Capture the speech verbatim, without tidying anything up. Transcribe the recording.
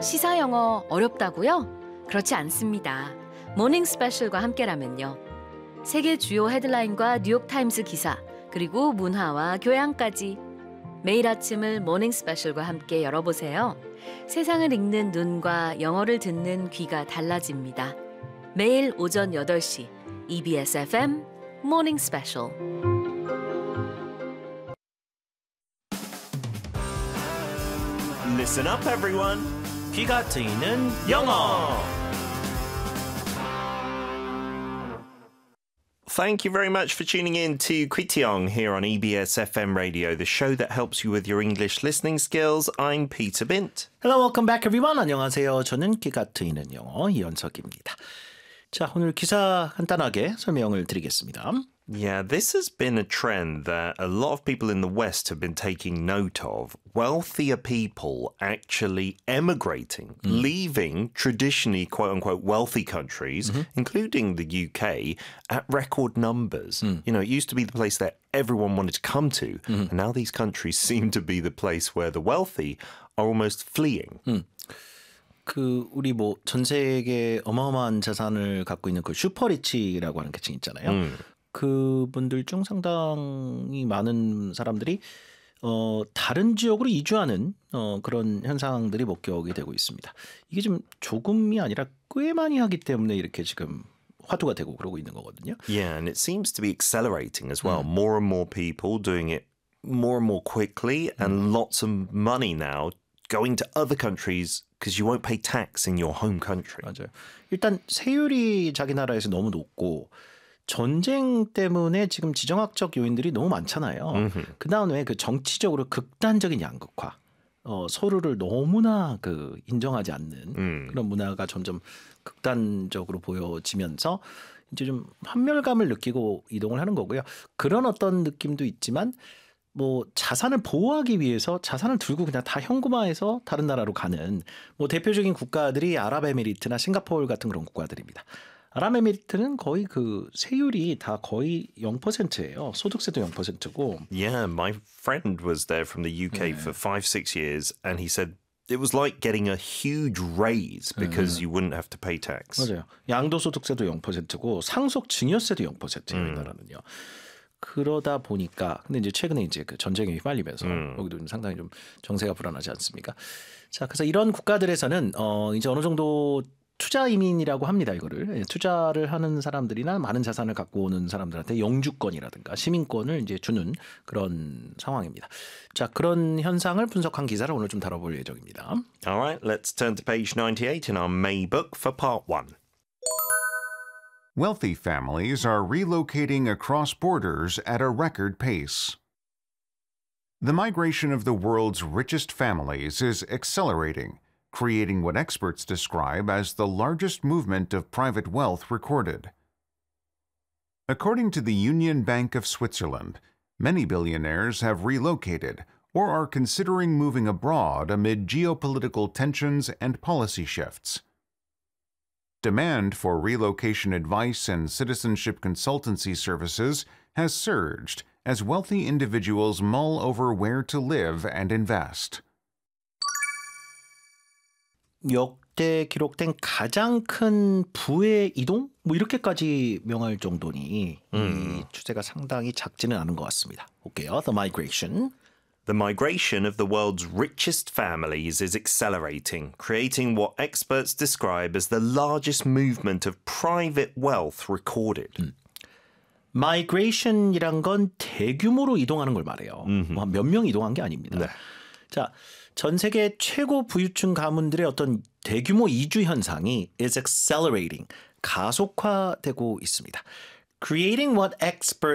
시사 영어 어렵다고요? 그렇지 않습니다. 모닝 스페셜과 함께라면요. 세계 주요 헤드라인과 뉴욕타임스 기사, 그리고 문화와 교양까지 매일 아침을 모닝 스페셜과 함께 열어보세요. 세상을 읽는 눈과 영어를 듣는 귀가 달라집니다. 매일 오전 여덟 시 이비에스 에프엠 모닝 스페셜. Listen up, everyone. 귀가 트이는 영어. Thank you very much for tuning in to Kwitiong here on E B S F M Radio, the show that helps you with your English listening skills. I'm Peter Bint. Hello, welcome back, everyone. 안녕하세요. 저는 귀가 트이는 영어 이현석입니다. 자, 오늘 기사 간단하게 설명을 드리겠습니다. Yeah, this has been a trend that a lot of people in the West have been taking note of. Wealthier people actually emigrating, mm. leaving traditionally quote-unquote wealthy countries, mm-hmm. including the U K, at record numbers. Mm. You know, it used to be the place that everyone wanted to come to, mm-hmm. and now these countries seem to be the place where the wealthy are almost fleeing. Mm. 그 우리 뭐 전 세계 어마어마한 자산을 갖고 있는 그 슈퍼리치라고 하는 계층 있잖아요. 음. 그분들 중 상당히 많은 사람들이 어, 다른 지역으로 이주하는 어, 그런 현상들이 목격이 되고 있습니다. 이게 좀 조금이 아니라 꽤 많이 하기 때문에 이렇게 지금 화두가 되고 그러고 있는 거거든요. Yeah, and it seems to be accelerating as well. 음. More and more people doing it more and more quickly and 음. lots of money now going to other countries because you won't pay tax in your home country. 맞아요. 일단 세율이 자기 나라에서 너무 높고 전쟁 때문에 지금 지정학적 요인들이 너무 많잖아요. 그 다음에 그 정치적으로 극단적인 양극화, 어, 서로를 너무나 그 인정하지 않는 음. 그런 문화가 점점 극단적으로 보여지면서 이제 좀 환멸감을 느끼고 이동을 하는 거고요. 그런 어떤 느낌도 있지만 뭐 자산을 보호하기 위해서 자산을 들고 그냥 다 현금화해서 다른 나라로 가는 뭐 대표적인 국가들이 아랍에미리트나 싱가포르 같은 그런 국가들입니다. 아랍에미리트는 거의 그 세율이 다 거의 영 퍼센트예요. 소득세도 영 퍼센트고. Yeah, my friend was there from the U K 네. for five, six years and he said it was like getting a huge raise because 네. you wouldn't have to pay tax. 맞아요. 양도소득세도 영 퍼센트고 상속 증여세도 영 퍼센트예요. 음. 이 나라는요. 그러다 보니까 근데 이제 최근에 이제 그 전쟁에 휘말리면서 음. 여기도 상당히 좀 정세가 불안하지 않습니까? 자, 그래서 이런 국가들에서는 어 이제 어느 정도 투자 이민이라고 합니다. 이거를 투자를 하는 사람들이나 많은 자산을 갖고 오는 사람들한테 영주권이라든가 시민권을 이제 주는 그런 상황입니다. 자, 그런 현상을 분석한 기사를 오늘 좀 다뤄볼 예정입니다. All right, let's turn to page ninety-eight in our May book for part one. Wealthy families are relocating across borders at a record pace. The migration of the world's richest families is accelerating, creating what experts describe as the largest movement of private wealth recorded. According to the Union Bank of Switzerland, many billionaires have relocated or are considering moving abroad amid geopolitical tensions and policy shifts. Demand for relocation advice and citizenship consultancy services has surged as wealthy individuals mull over where to live and invest. 역대 기록된 가장 큰 부의 이동? 뭐 이렇게까지 명할 정도니 음. 이 추세가 상당히 작지는 않은 것 같습니다. 볼게요. The migration. The migration of the world's richest families is accelerating, creating what experts describe as the largest movement of private wealth recorded. 음. migration이란 건 대규모로 이동하는 걸 말해요. 뭐 몇 명 이동한 게 아닙니다. 네. 자, 전 세계 최고 부유층 가문들의 어떤 대규모 이주 현상이 is accelerating, 가속화되고 있습니다. Creating what experts